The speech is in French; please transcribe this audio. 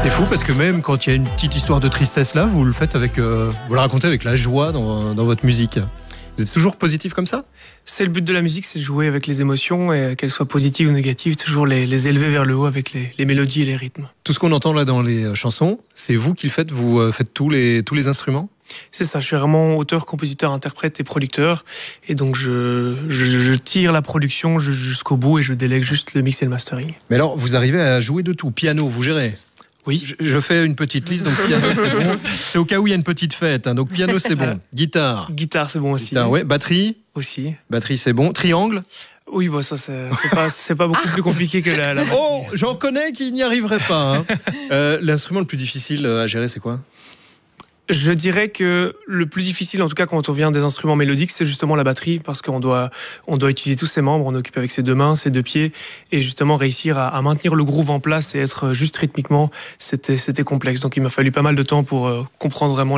C'est fou parce que même quand il y a une petite histoire de tristesse là, vous le faites avec, vous la racontez avec la joie dans votre musique. Vous êtes toujours positif comme ça ? C'est le but de la musique, c'est de jouer avec les émotions et qu'elles soient positives ou négatives, toujours les élever vers le haut avec les mélodies et les rythmes. Tout ce qu'on entend là dans les chansons, c'est vous qui le faites, vous faites tous les instruments ? C'est ça, je suis vraiment auteur, compositeur, interprète et producteur. Et donc je tire la production jusqu'au bout et je délègue juste le mix et le mastering. Mais alors, vous arrivez à jouer de tout. Piano, vous gérez ? Oui. Je fais une petite liste, donc piano c'est bon. C'est au cas où il y a une petite fête, hein, donc piano c'est bon. Guitare. Guitare c'est bon aussi. Guitare, ouais. Batterie. Aussi. Batterie c'est bon. Triangle. Oui, bon, ça c'est pas beaucoup plus compliqué que la batterie. Oh, j'en connais qui n'y arriveraient pas. Hein. L'instrument le plus difficile à gérer, c'est quoi ? Je dirais que le plus difficile, en tout cas quand on vient des instruments mélodiques, c'est justement la batterie, parce qu'on doit utiliser tous ses membres, on occupe avec ses deux mains, ses deux pieds, et justement réussir à maintenir le groove en place et être juste rythmiquement, c'était complexe. Donc il m'a fallu pas mal de temps pour comprendre vraiment